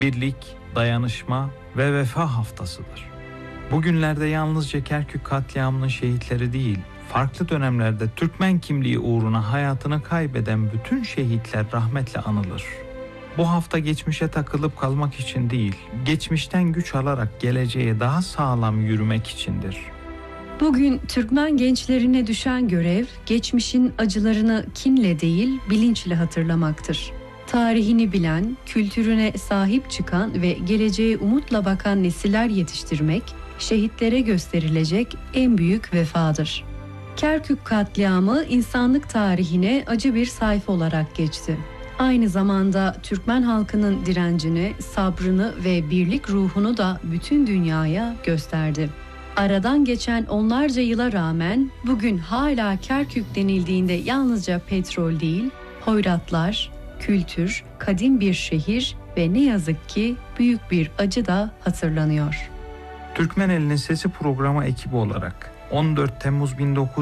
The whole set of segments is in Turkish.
birlik, dayanışma ve vefa haftasıdır. Bugünlerde yalnızca Kerkük katliamının şehitleri değil, farklı dönemlerde Türkmen kimliği uğruna hayatını kaybeden bütün şehitler rahmetle anılır. Bu hafta geçmişe takılıp kalmak için değil, geçmişten güç alarak geleceğe daha sağlam yürümek içindir. Bugün Türkmen gençlerine düşen görev, geçmişin acılarını kinle değil, bilinçle hatırlamaktır. Tarihini bilen, kültürüne sahip çıkan ve geleceğe umutla bakan nesiller yetiştirmek, şehitlere gösterilecek en büyük vefadır. Kerkük katliamı insanlık tarihine acı bir sayfa olarak geçti. Aynı zamanda Türkmen halkının direncini, sabrını ve birlik ruhunu da bütün dünyaya gösterdi. Aradan geçen onlarca yıla rağmen bugün hala Kerkük denildiğinde yalnızca petrol değil, hoyratlar, kültür, kadim bir şehir ve ne yazık ki büyük bir acı da hatırlanıyor. Türkmen Elinin Sesi programı ekibi olarak 14 Temmuz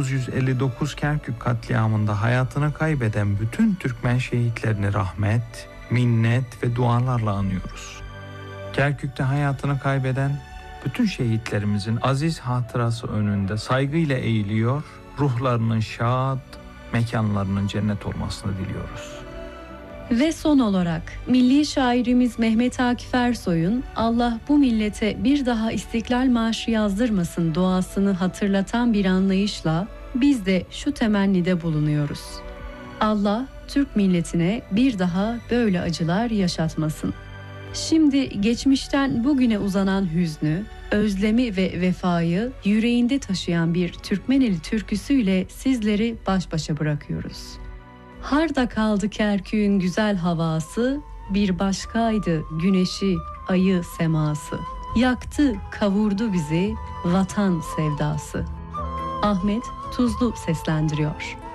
1959 Kerkük katliamında hayatını kaybeden bütün Türkmen şehitlerini rahmet, minnet ve dualarla anıyoruz. Kerkük'te hayatını kaybeden bütün şehitlerimizin aziz hatırası önünde saygıyla eğiliyor, ruhlarının şad, mekanlarının cennet olmasını diliyoruz. Ve son olarak milli şairimiz Mehmet Akif Ersoy'un Allah bu millete bir daha İstiklal Marşı yazdırmasın duasını hatırlatan bir anlayışla biz de şu temennide bulunuyoruz. Allah Türk milletine bir daha böyle acılar yaşatmasın. Şimdi geçmişten bugüne uzanan hüznü, özlemi ve vefayı yüreğinde taşıyan bir Türkmeneli türküsüyle sizleri baş başa bırakıyoruz. Harda kaldı Kerkük'ün güzel havası, bir başkaydı güneşi, ayı seması. Yaktı, kavurdu bizi vatan sevdası. Ahmet Tuzlu seslendiriyor.